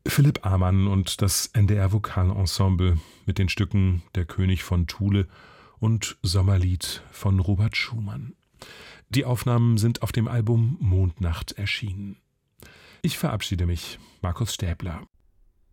Philipp Amann und das NDR Vokalensemble mit den Stücken Der König von Thule und Sommerlied von Robert Schumann. Die Aufnahmen sind auf dem Album Mondnacht erschienen. Ich verabschiede mich, Markus Stäbler.